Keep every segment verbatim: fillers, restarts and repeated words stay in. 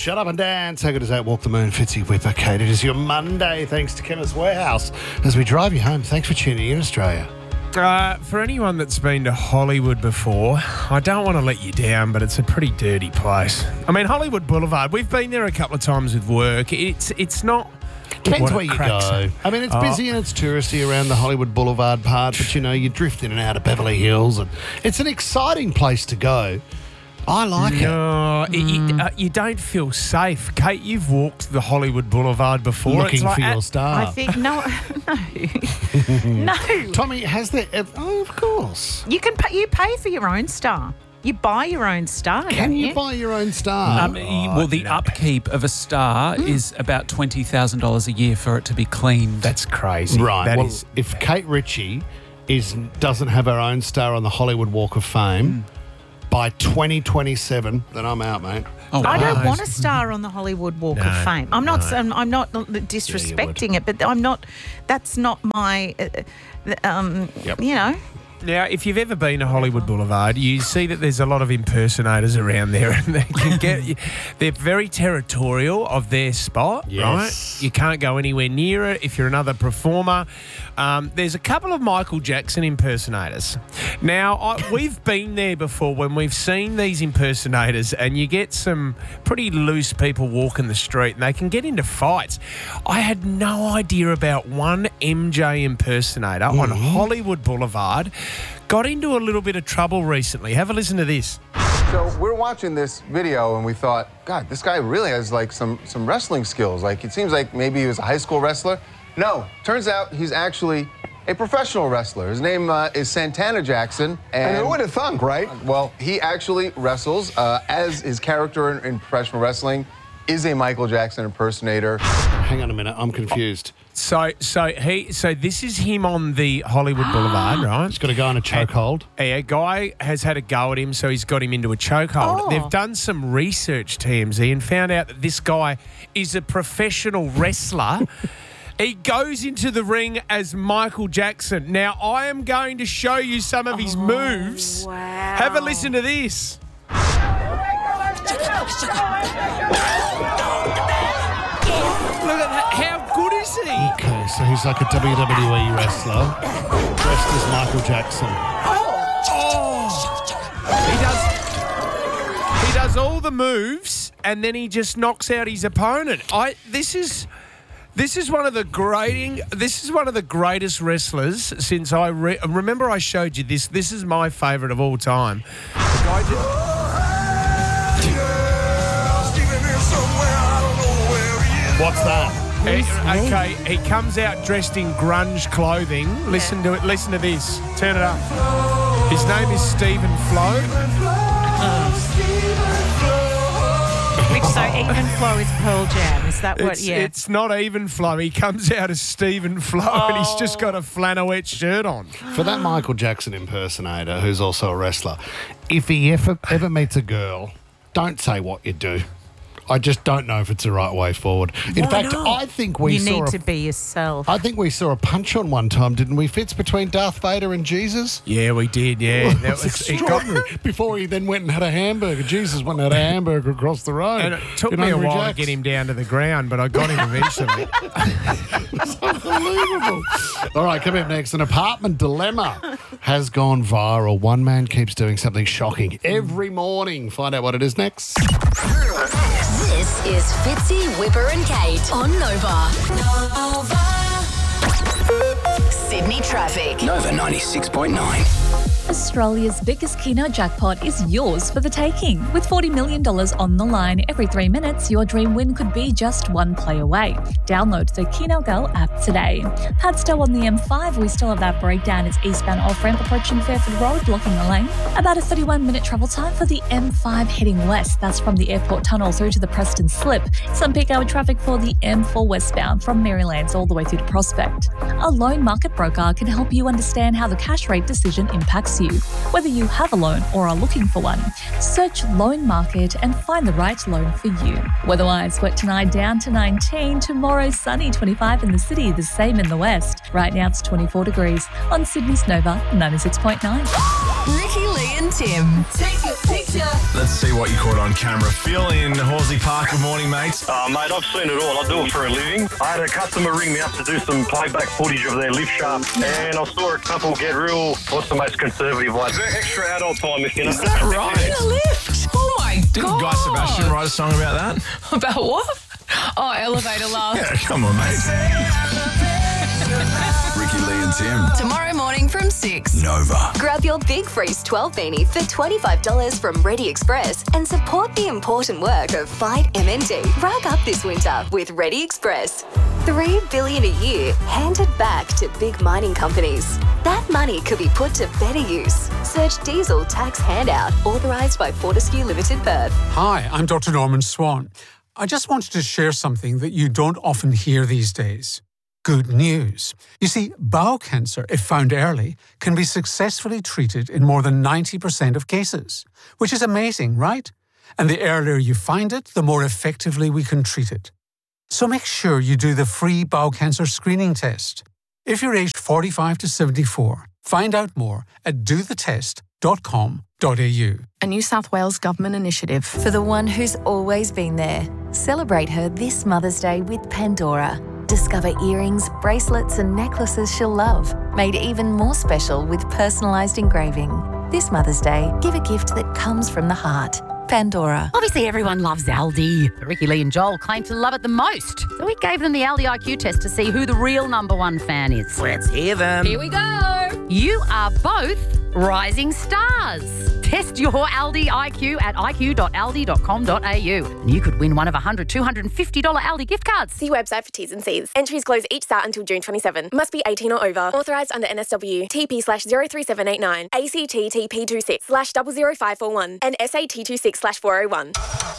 Shut up and dance. How good is that? Walk the moon, Fitzy Whipper. Kate, it is your Monday thanks to Chemist Warehouse. As we drive you home, thanks for tuning in, Australia. Uh, for anyone that's been to Hollywood before, I don't want to let you down, but it's a pretty dirty place. I mean, Hollywood Boulevard, we've been there a couple of times with work. It's it's not... Depends what where it you cracks go. at. I mean, it's Oh. busy and it's touristy around the Hollywood Boulevard part, but, you know, you drift in and out of Beverly Hills, and it's an exciting place to go. I like it. No, it, it, uh, you don't feel safe. Kate, you've walked the Hollywood Boulevard before. Looking It's like, for your uh, star. I think no, no, no. Tommy, has there... Oh, of course. You can pay, you pay for your own star. You buy your own star. Can don't you, you buy your own star? Um, well, the upkeep of a star is about twenty thousand dollars a year for it to be cleaned. That's crazy. Right. That well, is- if Kate Ritchie is doesn't have her own star on the Hollywood Walk of Fame by twenty twenty-seven, then I'm out, mate. Oh, I don't No. want a star on the Hollywood Walk No, of Fame. I'm not. no. I'm, I'm not disrespecting it, but I'm not. That's not my. Uh, um, Yep. You know. Now, if you've ever been to Hollywood Boulevard, you see that there's a lot of impersonators around there, and they can get you, they're very territorial of their spot, Yes. right? You can't go anywhere near it if you're another performer. Um, there's a couple of Michael Jackson impersonators. Now, I, we've been there before when we've seen these impersonators, and you get some pretty loose people walking the street, and they can get into fights. I had no idea about one M J impersonator on Hollywood Boulevard. Got into a little bit of trouble recently. Have a listen to this. So we're watching this video and we thought, God, this guy really has like some some wrestling skills. Like it seems like maybe he was a high school wrestler. No, turns out he's actually a professional wrestler. His name uh, is Santana Jackson. And who would have thunk, right? Well, he actually wrestles uh, as his character in, in professional wrestling is a Michael Jackson impersonator. Hang on a minute, I'm confused. So, so he, so this is him on the Hollywood Boulevard, right? He's got to go in a chokehold. A guy has had a go at him, so he's got him into a chokehold. Oh. They've done some research, T M Z, and found out that this guy is a professional wrestler. He goes into the ring as Michael Jackson. Now, I am going to show you some of his moves. wow. Have a listen to this. Look at that. How good is he? Okay, so he's like a W W E wrestler dressed as Michael Jackson. He does. He does all the moves, and then he just knocks out his opponent. I. This is. This is one of the grading. This is one of the greatest wrestlers since I re- remember. I showed you this. This is my favourite of all time. The guy did- What's that? He- okay, he comes out dressed in grunge clothing. Listen to it. Listen to this. Turn it up. His name is Stephen Flo. Which so even flow is Pearl Jam. Is that what? It's, Yeah. it's not even Flo. He comes out as Stephen Flo, and he's just got a flannelette shirt on. For that Michael Jackson impersonator, who's also a wrestler, if he ever, ever meets a girl, don't say what you do. I just don't know if it's the right way forward. In Why fact, not? I think we you saw need a, to be yourself. I think we saw a punch on one time, didn't we, Fitz, between Darth Vader and Jesus? Yeah, we did. Yeah, that It's was. It got, extraordinary. Before he then went and had a hamburger. Jesus went and had a hamburger across the road. and it took in me a Hungry while to Jack's. get him down to the ground, but I got him eventually. Unbelievable. All right, coming up next, an apartment dilemma has gone viral. One man keeps doing something shocking every morning. Find out what it is next. This is Fitzy, Whipper and Kate on Nova. Nova. Sydney traffic. Nova ninety-six point nine. Australia's biggest Keno jackpot is yours for the taking. With forty million dollars on the line every three minutes, your dream win could be just one play away. Download the Keno Go app today. Padstow on the M five, we still have that breakdown. It's eastbound off-ramp approaching Fairford Road, blocking the lane. About a thirty-one minute travel time for the M five heading west. That's from the airport tunnel through to the Preston Slip. Some peak hour traffic for the M four westbound from Marylands all the way through to Prospect. A loan market broker can help you understand how the cash rate decision impacts you, whether you have a loan or are looking for one. Search Loan Market and find the right loan for you. Weather-wise, wet tonight down to nineteen. Tomorrow, sunny, twenty-five in the city, the same in the west. Right now, it's twenty-four degrees on Sydney's Nova ninety-six point nine. Ricky Lee and and Tim. Take a picture. Let's see what you caught on camera. Phil in Horsley Park. Good morning, mates. Uh, mate, I've seen it all. I do it for a living. I had a customer ring me up to do some playback footage of their lift shaft, and I saw a couple get real, what's the most conservative one? Extra adult time, if you know. Is that right? In a lift. Oh, my Didn't God. Guy Sebastian write a song about that? About what? Oh, elevator love. Yeah, come on, mate. Ricky, Lee and Tim. Tomorrow morning from six. Nova. Grab your Big Freeze twelve beanie for twenty-five dollars from Ready Express and support the important work of Fight M N D. Rag up this winter with Ready Express. Three billion dollars a year handed back to big mining companies. That money could be put to better use. Search diesel tax handout authorised by Fortescue Limited Perth. Hi, I'm Doctor Norman Swan. I just wanted to share something that you don't often hear these days. Good news. You see, bowel cancer, if found early, can be successfully treated in more than ninety percent of cases, which is amazing, right? And the earlier you find it, the more effectively we can treat it. So make sure you do the free bowel cancer screening test. If you're aged forty-five to seventy-four, find out more at do the test dot com dot a u. A New South Wales government initiative. For the one who's always been there. Celebrate her this Mother's Day with Pandora. Discover earrings, bracelets and necklaces she'll love, made even more special with personalised engraving. This Mother's Day, give a gift that comes from the heart. Pandora. Obviously everyone loves Aldi. Ricky, Lee and Joel claim to love it the most. So we gave them the Aldi I Q test to see who the real number one fan is. Let's hear them. Here we go. You are both rising stars. Test your Aldi I Q at i q dot aldi dot com dot a u. And you could win one of one hundred, two hundred fifty dollars Aldi gift cards. See website for T's and C's. Entries close each start until June twenty-seventh. Must be eighteen or over. Authorised under N S W. T P slash zero three seven eight nine. A C T T P two six slash double zero five four one. And S A T two six slash four oh one.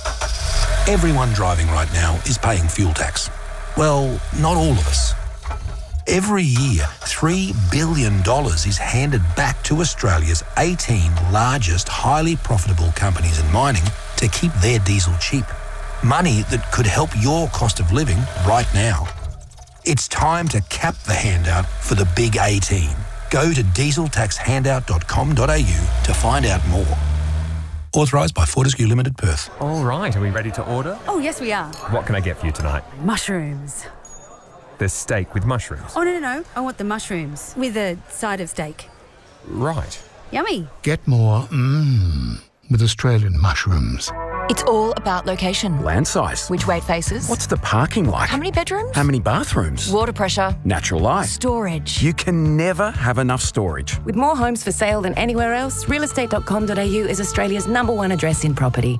Everyone driving right now is paying fuel tax. Well, not all of us. Every year, three billion dollars is handed back to Australia's eighteen largest highly profitable companies in mining to keep their diesel cheap. Money that could help your cost of living right now. It's time to cap the handout for the big eighteen. Go to diesel tax handout dot com dot a u to find out more. Authorised by Fortescue Limited Perth. All right, are we ready to order? Oh, yes, we are. What can I get for you tonight? Mushrooms. There's steak with mushrooms. Oh, no, no, no. I want the mushrooms with a side of steak. Right. Yummy. Get more mmm with Australian mushrooms. It's all about location. Land size. Which way it faces. What's the parking like? How many bedrooms? How many bathrooms? Water pressure. Natural light. Storage. You can never have enough storage. With more homes for sale than anywhere else, real estate dot com dot a u is Australia's number one address in property.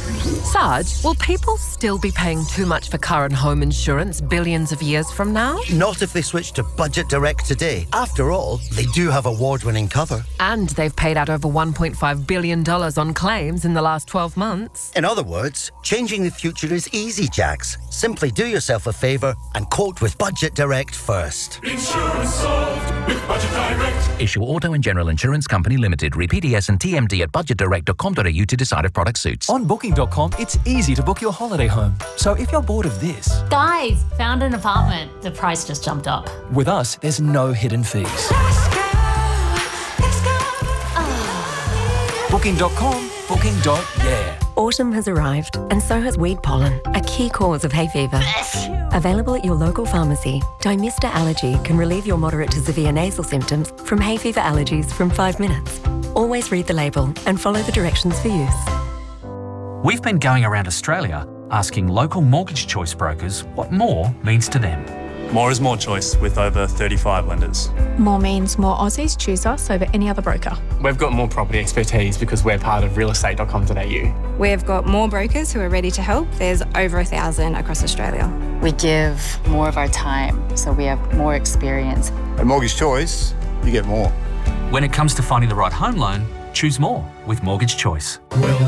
Sarge, will people still be paying too much for car and home insurance billions of years from now? Not if they switch to Budget Direct today. After all, they do have award-winning cover. And they've paid out over one point five billion dollars on claims in the last twelve months. In other words, changing the future is easy, Jax. Simply do yourself a favour and quote with Budget Direct first. Insurance solved with Budget Direct. Issue Auto and General Insurance Company Limited. Read P D S and T M D at budget direct dot com dot a u to decide if product suits. On booking dot com, it's easy to book your holiday home. So if you're bored of this... Guys, found an apartment. The price just jumped up. With us, there's no hidden fees. booking dot com, booking. Yeah. Autumn has arrived, and so has weed pollen, a key cause of hay fever. Available at your local pharmacy, Dymista Allergy can relieve your moderate to severe nasal symptoms from hay fever allergies from five minutes. Always read the label and follow the directions for use. We've been going around Australia asking local mortgage choice brokers what more means to them. More is more choice with over thirty-five lenders. More means more Aussies choose us over any other broker. We've got more property expertise because we're part of real estate dot com dot a u. We've got more brokers who are ready to help. There's over a thousand across Australia. We give more of our time, so we have more experience. At Mortgage Choice, you get more. When it comes to finding the right home loan, choose more with Mortgage Choice. Well,